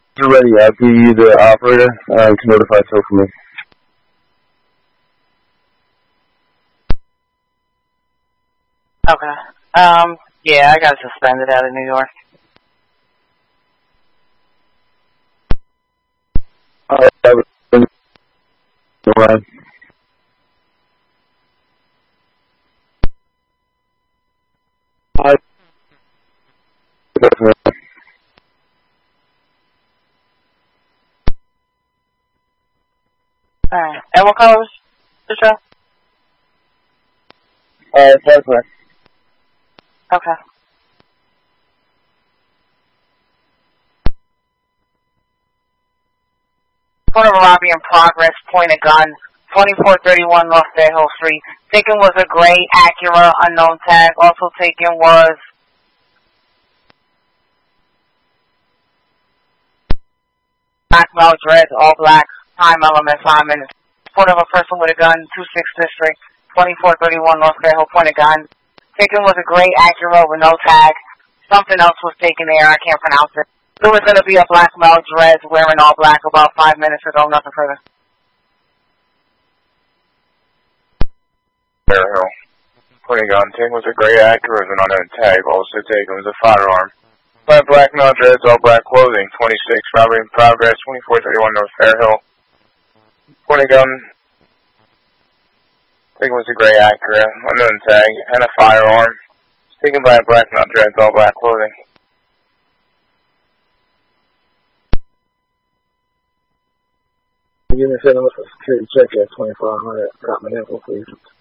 You're ready. I'll give you the operator to notify so for me. Okay. Yeah, I got suspended out of New York. Right. Alright. And what color was the truck? That's right. Okay. Point of robbery in progress, point of gun, 2431 North Fairhill Street. Taken was a gray Acura, unknown tag. Also taken was black male dreads, all black, time element, 5 minutes. Point of a person with a gun, 26th District, 2431 North Fairhill, point of gun. Taken was a gray Acura with no tag. Something else was taken there, I can't pronounce it. There was going to be a black male dreads wearing all black about 5 minutes ago, nothing further. Fairhill. Point of gun. Taken was a gray Acura with an unknown tag. Also taken was a firearm. By black male dreads, all black clothing. 26, robbery in progress, 2431 North Fairhill. Point of gun. Taken was a gray Acura, unknown tag, and a firearm. Taken by a black male dreads, all black clothing. Give me a second for security check at 2500. Got my info, please.